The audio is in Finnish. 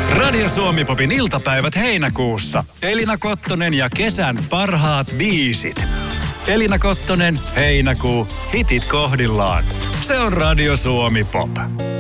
Radio Suomi-popin iltapäivät heinäkuussa. Elina Kottonen ja kesän parhaat biisit. Elina Kottonen, heinäkuu, hitit kohdillaan. Se on Radio Suomi-pop.